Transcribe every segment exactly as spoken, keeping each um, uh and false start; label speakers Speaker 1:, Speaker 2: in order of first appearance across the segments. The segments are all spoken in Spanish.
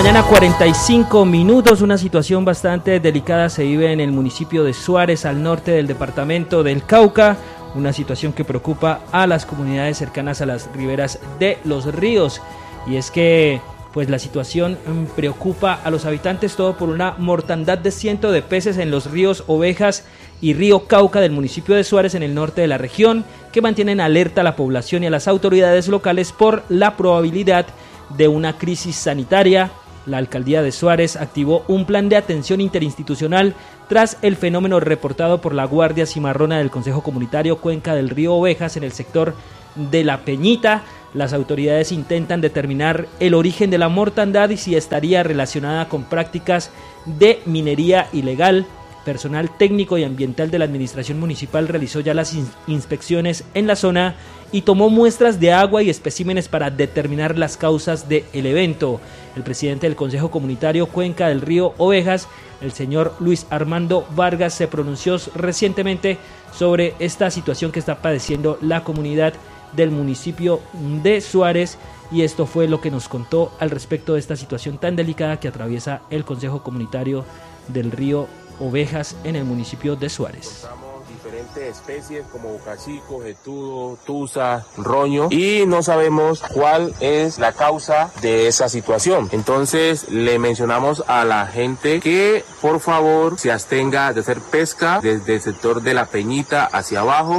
Speaker 1: mañana, cuarenta y cinco minutos. Una situación bastante delicada se vive en el municipio de Suárez, al norte del departamento del Cauca. Una situación que preocupa a las comunidades cercanas a las riberas de los ríos. Y es que pues la situación preocupa a los habitantes, todo por una mortandad de cientos de peces en los ríos Ovejas y río Cauca del municipio de Suárez, en el norte de la región, que mantienen alerta a la población y a las autoridades locales por la probabilidad de una crisis sanitaria. La alcaldía de Suárez activó un plan de atención interinstitucional tras el fenómeno reportado por la Guardia Cimarrona del Consejo Comunitario Cuenca del Río Ovejas en el sector de La Peñita. Las autoridades intentan determinar el origen de la mortandad y si estaría relacionada con prácticas de minería ilegal. Personal técnico y ambiental de la administración municipal realizó ya las in- inspecciones en la zona y tomó muestras de agua y especímenes para determinar las causas del evento. El presidente del Consejo Comunitario Cuenca del Río Ovejas, el señor Luis Armando Vargas, se pronunció recientemente sobre esta situación que está padeciendo la comunidad del municipio de Suárez, y esto fue lo que nos contó al respecto de esta situación tan delicada que atraviesa el Consejo Comunitario del Río Ovejas en el municipio de Suárez.
Speaker 2: Encontramos diferentes especies como bocachico, jetudo, tusa, roño, y no sabemos cuál es la causa de esa situación. Entonces le mencionamos a la gente que por favor se abstenga de hacer pesca desde el sector de La Peñita hacia abajo.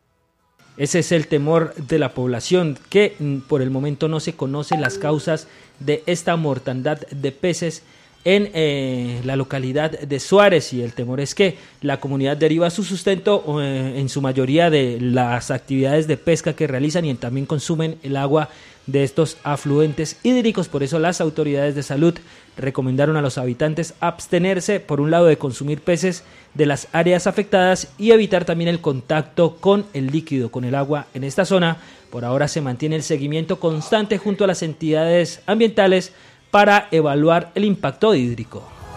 Speaker 1: Ese es el temor de la población, que por el momento no se conocen las causas de esta mortandad de peces en eh, la localidad de Suárez, y el temor es que la comunidad deriva su sustento eh, en su mayoría de las actividades de pesca que realizan, y también consumen el agua de estos afluentes hídricos. Por eso las autoridades de salud recomendaron a los habitantes abstenerse, por un lado, de consumir peces de las áreas afectadas y evitar también el contacto con el líquido, con el agua en esta zona. Por ahora se mantiene el seguimiento constante junto a las entidades ambientales para evaluar el impacto hídrico.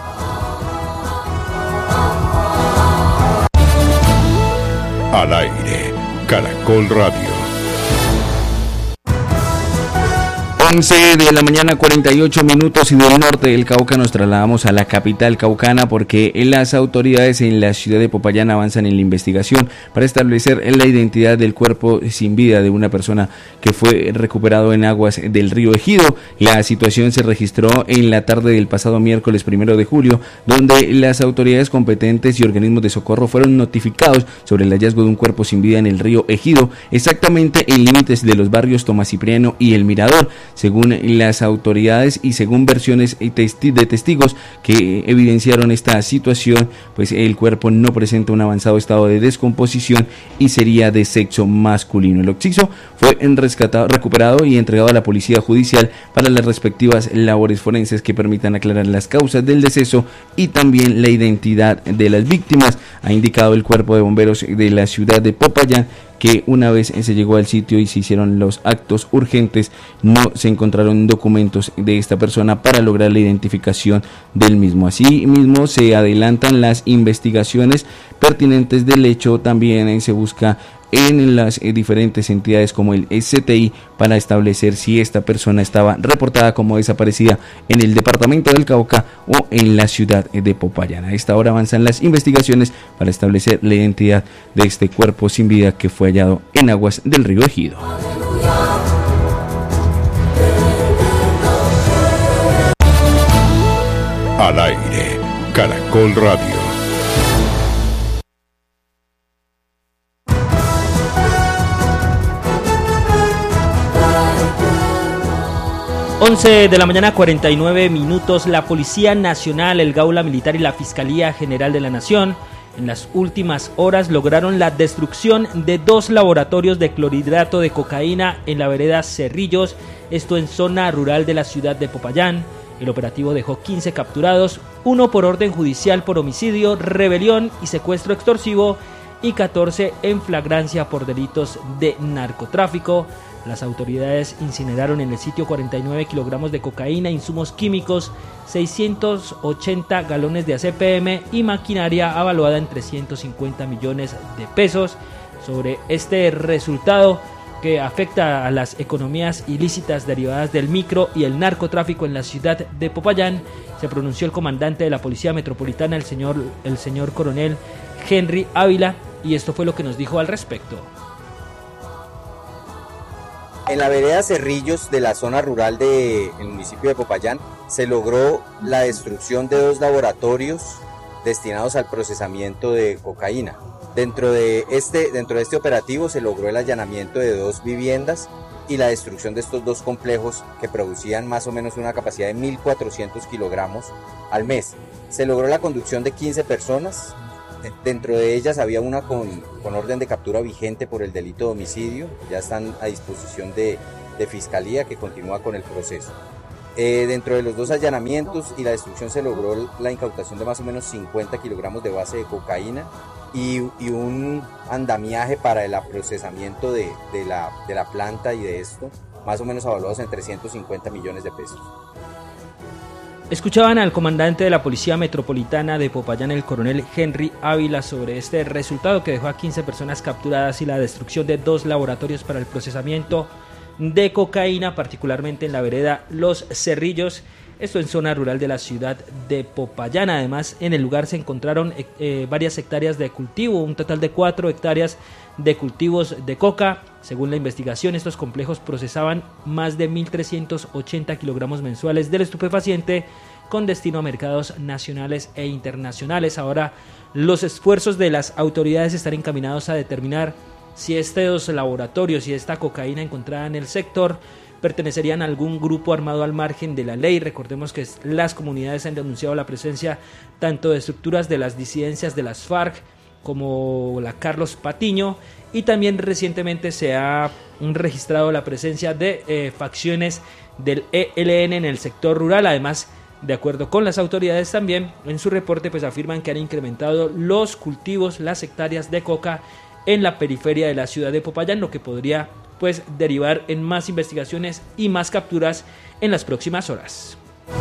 Speaker 3: Al aire, Caracol Radio.
Speaker 4: once de la mañana, cuarenta y ocho minutos, y del norte del Cauca nos trasladamos a la capital caucana, porque las autoridades en la ciudad de Popayán avanzan en la investigación para establecer la identidad del cuerpo sin vida de una persona que fue recuperado en aguas del río Ejido. La situación se registró en la tarde del pasado miércoles primero de julio, donde las autoridades competentes y organismos de socorro fueron notificados sobre el hallazgo de un cuerpo sin vida en el río Ejido, exactamente en límites de los barrios Tomás Cipriano y El Mirador. Según las autoridades y según versiones de testigos que evidenciaron esta situación, pues el cuerpo no presenta un avanzado estado de descomposición y sería de sexo masculino. El occiso fue rescatado, recuperado y entregado a la policía judicial para las respectivas labores forenses que permitan aclarar las causas del deceso y también la identidad de las víctimas. Ha indicado el cuerpo de bomberos de la ciudad de Popayán que una vez se llegó al sitio y se hicieron los actos urgentes, no se encontraron documentos de esta persona para lograr la identificación del mismo. Asimismo, se adelantan las investigaciones pertinentes del hecho. También se busca en las eh, diferentes entidades como el S T I para establecer si esta persona estaba reportada como desaparecida en el departamento del Cauca o en la ciudad de Popayán. A esta hora avanzan las investigaciones para establecer la identidad de este cuerpo sin vida que fue hallado en aguas del río Ejido.
Speaker 3: Al aire, Caracol Radio.
Speaker 1: once de la mañana, cuarenta y nueve minutos. La Policía Nacional, el Gaula Militar y la Fiscalía General de la Nación en las últimas horas lograron la destrucción de dos laboratorios de clorhidrato de cocaína en la vereda Cerrillos, esto en zona rural de la ciudad de Popayán. El operativo dejó quince capturados, uno por orden judicial por homicidio, rebelión y secuestro extorsivo, y catorce en flagrancia por delitos de narcotráfico. Las autoridades incineraron en el sitio cuarenta y nueve kilogramos de cocaína, insumos químicos, seiscientos ochenta galones de A C P M y maquinaria avaluada en trescientos cincuenta millones de pesos. Sobre este resultado, que afecta a las economías ilícitas derivadas del micro y el narcotráfico en la ciudad de Popayán, se pronunció el comandante de la Policía Metropolitana, el señor, el señor coronel Henry Ávila, y esto fue lo que nos dijo al respecto.
Speaker 5: En la vereda Cerrillos de la zona rural del municipio de Popayán se logró la destrucción de dos laboratorios destinados al procesamiento de cocaína. Dentro de, este, dentro de este operativo se logró el allanamiento de dos viviendas y la destrucción de estos dos complejos que producían más o menos una capacidad de mil cuatrocientos kilogramos al mes. Se logró la conducción de quince personas, dentro de ellas había una con, con orden de captura vigente por el delito de homicidio, ya están a disposición de, de Fiscalía que continúa con el proceso. Eh, dentro de los dos allanamientos y la destrucción se logró la incautación de más o menos cincuenta kilogramos de base de cocaína y, y un andamiaje para el procesamiento de, de, la, de la planta y de esto, más o menos evaluados en trescientos cincuenta millones de pesos.
Speaker 1: Escuchaban al comandante de la Policía Metropolitana de Popayán, el coronel Henry Ávila, sobre este resultado que dejó a quince personas capturadas y la destrucción de dos laboratorios para el procesamiento de cocaína, particularmente en la vereda Los Cerrillos, esto en zona rural de la ciudad de Popayán. Además, en el lugar se encontraron eh, varias hectáreas de cultivo, un total de cuatro hectáreas de cultivos de coca. Según la investigación, estos complejos procesaban más de mil trescientos ochenta kilogramos mensuales del estupefaciente con destino a mercados nacionales e internacionales. Ahora, los esfuerzos de las autoridades están encaminados a determinar si estos laboratorios y esta cocaína encontrada en el sector pertenecerían a algún grupo armado al margen de la ley. Recordemos que las comunidades han denunciado la presencia tanto de estructuras de las disidencias de las FARC como la Carlos Patiño, y también recientemente se ha registrado la presencia de eh, facciones del E L N en el sector rural. Además, de acuerdo con las autoridades también, en su reporte pues afirman que han incrementado los cultivos, las hectáreas de coca en la periferia de la ciudad de Popayán, lo que podría pues derivar en más investigaciones y más capturas en las próximas horas.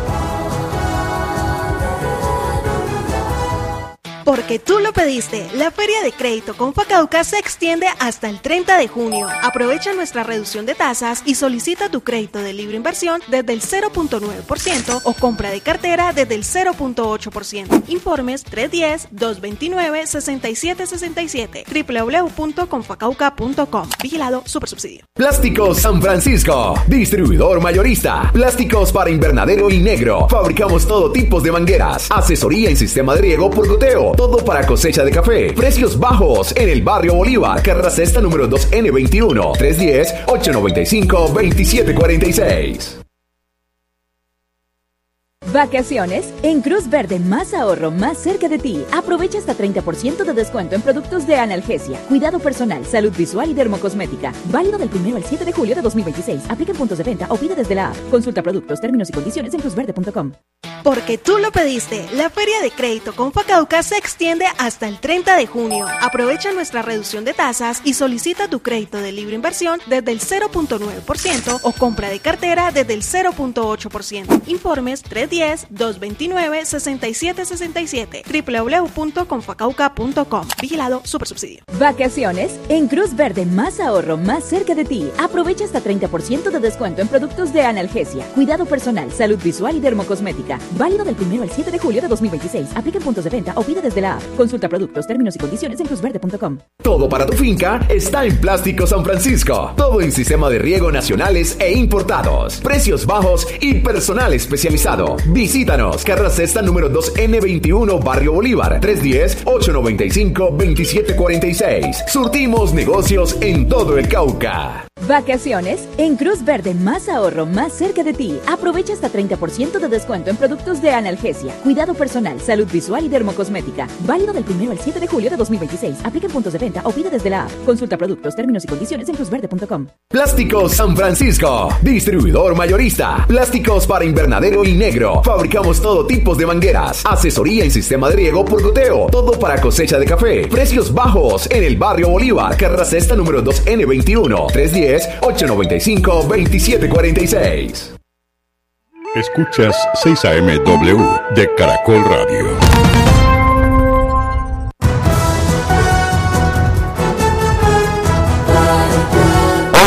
Speaker 6: Porque tú lo pediste, la Feria de Crédito Confacauca se extiende hasta el treinta de junio. Aprovecha nuestra reducción de tasas y solicita tu crédito de libre inversión desde el cero punto nueve por ciento o compra de cartera desde el cero punto ocho por ciento. Informes tres uno cero, dos dos nueve, seis siete seis siete, doble u doble u doble u punto confacauca punto com. Vigilado Supersubsidio.
Speaker 7: Plásticos San Francisco, distribuidor mayorista. Plásticos para invernadero y negro. Fabricamos todo tipo de mangueras. Asesoría en sistema de riego por goteo. Todo para cosecha de café. Precios bajos en el barrio Bolívar. Carrera Sexta número dos N veintiuno. tres uno cero, ocho nueve cinco, dos siete cuatro seis.
Speaker 8: Vacaciones en Cruz Verde, más ahorro, más cerca de ti. Aprovecha hasta treinta por ciento de descuento en productos de analgesia, cuidado personal, salud visual y dermocosmética. Válido del primero al siete de julio de dos mil veintiséis. Aplica en puntos de venta o pide desde la app. Consulta productos, términos y condiciones en cruz verde punto com.
Speaker 6: Porque tú lo pediste, la Feria de Crédito Confacauca se extiende hasta el treinta de junio. Aprovecha nuestra reducción de tasas y solicita tu crédito de libre inversión desde el cero punto nueve por ciento o compra de cartera desde el cero punto ocho por ciento. Informes tres uno cero, dos dos nueve, seis siete seis siete, doble u doble u doble u punto confacauca punto com. Vigilado Supersubsidio.
Speaker 8: Vacaciones en Cruz Verde, más ahorro, más cerca de ti. Aprovecha hasta treinta por ciento de descuento en productos de analgesia, cuidado personal, salud visual y dermocosmética. Válido del primero al siete de julio de dos mil veintiséis. Aplica en puntos de venta o pide desde la app. Consulta productos, términos y condiciones en cruz verde punto com.
Speaker 7: Todo para tu finca está en Plásticos San Francisco. Todo en sistema de riego nacionales e importados. Precios bajos y personal especializado. Visítanos. Carrera Sexta número dos N veintiuno, Barrio Bolívar. tres uno cero, ocho nueve cinco, dos siete cuatro seis. Surtimos negocios en todo el Cauca.
Speaker 8: Vacaciones en Cruz Verde, más ahorro, más cerca de ti. Aprovecha hasta treinta por ciento de descuento en productos de analgesia, cuidado personal, salud visual y dermocosmética. Válido del primero al siete de julio de dos mil veintiséis. Aplica en puntos de venta o pide desde la app. Consulta productos, términos y condiciones en cruz verde punto com.
Speaker 7: Plásticos San Francisco, distribuidor mayorista. Plásticos para invernadero y negro. Fabricamos todo tipo de mangueras. Asesoría en sistema de riego por goteo. Todo para cosecha de café. Precios bajos en el barrio Bolívar. Carrera Sexta número dos N veintiuno. tres uno cero, ocho nueve cinco, dos siete cuatro seis.
Speaker 3: Escuchas seis A M W de Caracol Radio.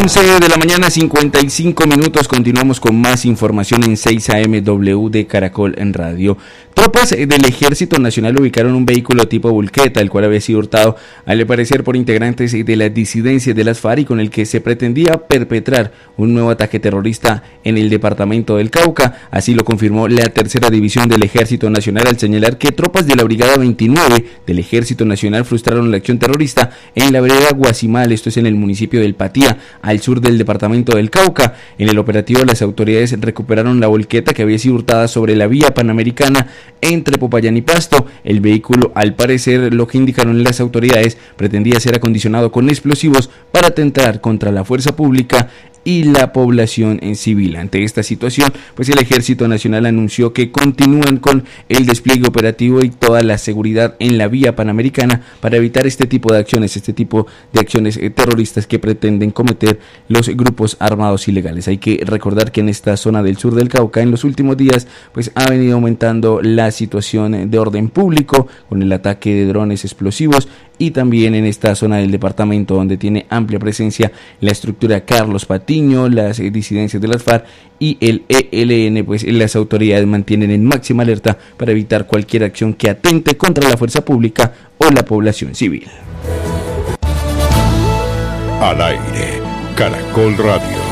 Speaker 4: once de la mañana, cincuenta y cinco minutos. Continuamos con más información en seis A M W de Caracol en Radio. Tropas del Ejército Nacional ubicaron un vehículo tipo Bulqueta, el cual había sido hurtado, al parecer, por integrantes de las disidencias de las FARC, y con el que se pretendía perpetrar un nuevo ataque terrorista en el departamento del Cauca. Así lo confirmó la tercera división del Ejército Nacional al señalar que tropas de la Brigada veintinueve del Ejército Nacional frustraron la acción terrorista en la vereda Guasimal, esto es en el municipio del Patía, al sur del departamento del Cauca. En el operativo, las autoridades recuperaron la volqueta que había sido hurtada sobre la vía panamericana entre Popayán y Pasto. El vehículo, al parecer, lo que indicaron las autoridades, pretendía ser acondicionado con explosivos para atentar contra la fuerza pública y la población en civil. Ante esta situación, pues el Ejército Nacional anunció que continúan con el despliegue operativo y toda la seguridad en la vía panamericana para evitar este tipo de acciones, este tipo de acciones eh, terroristas que pretenden cometer los grupos armados ilegales. Hay que recordar que en esta zona del sur del Cauca, en los últimos días, pues ha venido aumentando la situación de orden público con el ataque de drones explosivos, y también en esta zona del departamento, donde tiene amplia presencia la estructura Carlos Patiño, las eh, disidencias de las FARC y el E L N, pues las autoridades mantienen en máxima alerta para evitar cualquier acción que atente contra la fuerza pública o la población civil.
Speaker 3: Al aire, Caracol Radio.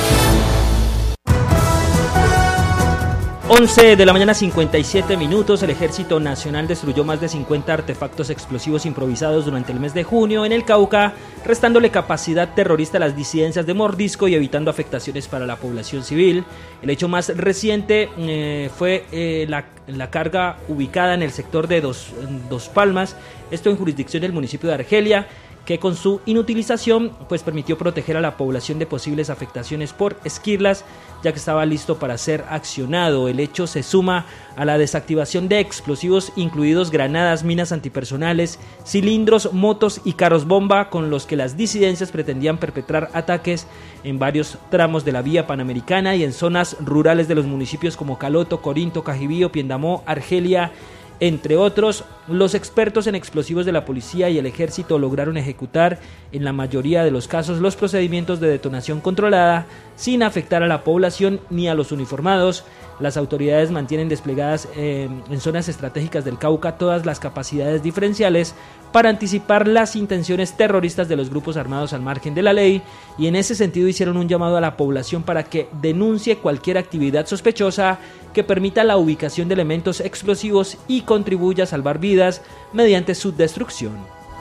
Speaker 1: once de la mañana, cincuenta y siete minutos. El Ejército Nacional destruyó más de cincuenta artefactos explosivos improvisados durante el mes de junio en el Cauca, restándole capacidad terrorista a las disidencias de mordisco y evitando afectaciones para la población civil. El hecho más reciente eh, fue eh, la, la carga ubicada en el sector de Dos, Dos Palmas, esto en jurisdicción del municipio de Argelia, que con su inutilización pues permitió proteger a la población de posibles afectaciones por esquirlas, ya que estaba listo para ser accionado. El hecho se suma a la desactivación de explosivos, incluidos granadas, minas antipersonales, cilindros, motos y carros bomba, con los que las disidencias pretendían perpetrar ataques en varios tramos de la vía panamericana y en zonas rurales de los municipios como Caloto, Corinto, Cajibío, Piendamó, Argelia, entre otros. Los expertos en explosivos de la policía y el ejército lograron ejecutar en la mayoría de los casos los procedimientos de detonación controlada sin afectar a la población ni a los uniformados. Las autoridades mantienen desplegadas eh, en zonas estratégicas del Cauca todas las capacidades diferenciales para anticipar las intenciones terroristas de los grupos armados al margen de la ley, y en ese sentido hicieron un llamado a la población para que denuncie cualquier actividad sospechosa que permita la ubicación de elementos explosivos y contribuya a salvar vidas mediante su destrucción.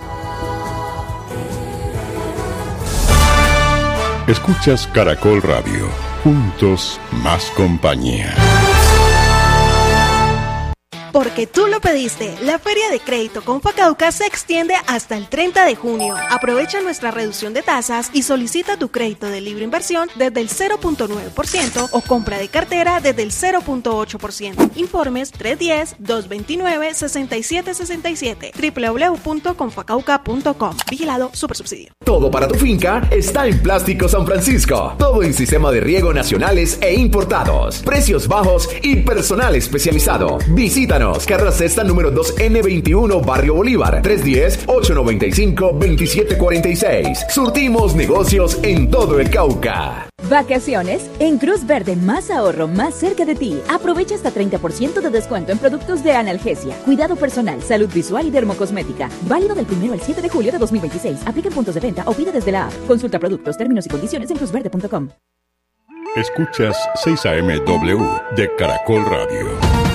Speaker 3: Escuchas Caracol Radio. Juntos, más compañía.
Speaker 6: Porque tú lo pediste, la Feria de Crédito con Facauca se extiende hasta el treinta de junio. Aprovecha nuestra reducción de tasas y solicita tu crédito de libre inversión desde el cero punto nueve por ciento o compra de cartera desde el cero punto ocho por ciento. Informes tres uno cero, dos dos nueve, seis siete seis siete, doble u doble u doble u punto confacauca punto com. Vigilado Supersubsidio.
Speaker 7: Todo para tu finca está en Plástico San Francisco. Todo en sistema de riego nacionales e importados. Precios bajos y personal especializado. Visítanos. Carrera Sexta número dos N veintiuno, Barrio Bolívar. tres uno cero, ocho nueve cinco, dos siete cuatro seis. Surtimos negocios en todo el Cauca.
Speaker 8: Vacaciones en Cruz Verde, más ahorro, más cerca de ti. Aprovecha hasta treinta por ciento de descuento en productos de analgesia, cuidado personal, salud visual y dermocosmética. Válido del primero al siete de julio de dos mil veintiséis. Aplica en puntos de venta o pide desde la app. Consulta productos, términos y condiciones en cruz verde punto com.
Speaker 3: Escuchas seis A M W de Caracol Radio.